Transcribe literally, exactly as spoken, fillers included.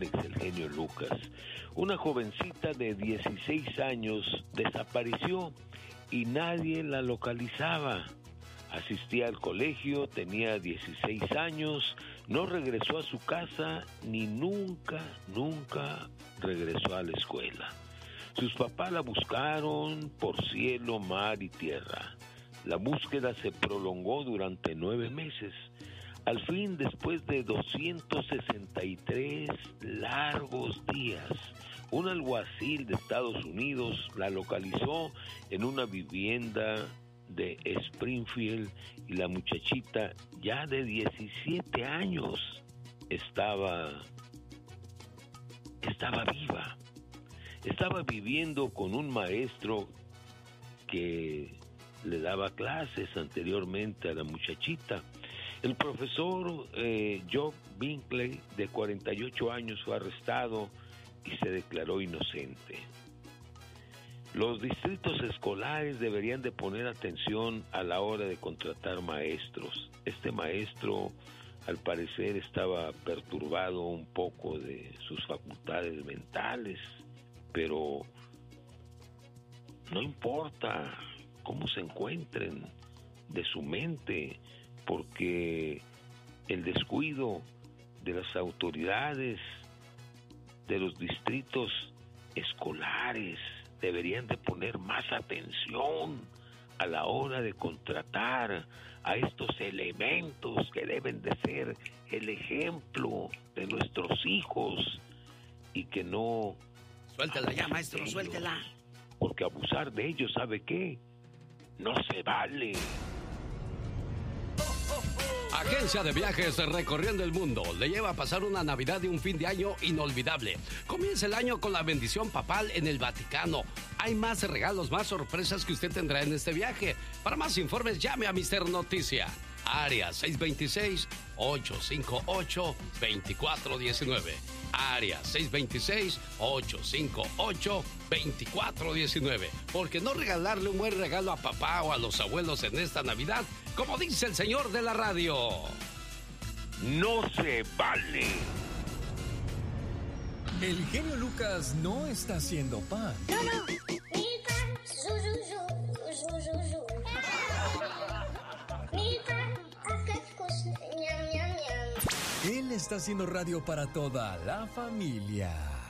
el genio Lucas. Una jovencita de dieciséis años desapareció y nadie la localizaba. Asistía al colegio, tenía dieciséis años, no regresó a su casa ni nunca, nunca regresó a la escuela. Sus papás la buscaron por cielo, mar y tierra. La búsqueda se prolongó durante nueve meses. Al fin, después de doscientos sesenta y tres largos días, un alguacil de Estados Unidos la localizó en una vivienda de Springfield y la muchachita, ya de diecisiete años, estaba, estaba viva. Estaba viviendo con un maestro que le daba clases anteriormente a la muchachita. El profesor eh, Joe Binkley, de cuarenta y ocho años, fue arrestado y se declaró inocente. Los distritos escolares deberían de poner atención a la hora de contratar maestros. Este maestro, al parecer, estaba perturbado un poco de sus facultades mentales, pero no importa cómo se encuentren de su mente, porque el descuido de las autoridades de los distritos escolares deberían de poner más atención a la hora de contratar a estos elementos que deben de ser el ejemplo de nuestros hijos y que no... Suéltela ya, maestro, suéltela. Porque abusar de ellos, ¿sabe qué? No se vale. Agencia de Viajes Recorriendo el Mundo le lleva a pasar una Navidad y un fin de año inolvidable. Comienza el año con la bendición papal en el Vaticano. Hay más regalos, más sorpresas que usted tendrá en este viaje. Para más informes, llame a Mister Noticia. Área seis dos seis, ocho cinco ocho, dos cuatro uno nueve. Área seis dos seis, ocho cinco ocho, dos cuatro uno nueve. Porque no regalarle un buen regalo a papá o a los abuelos en esta Navidad, como dice el señor de la radio, no se vale. El genio Lucas no está haciendo pan. No, no. Mi pan, su, su, su, su, su, su. Mi pan, ñam, ñam, ñam. Él está haciendo radio para toda la familia.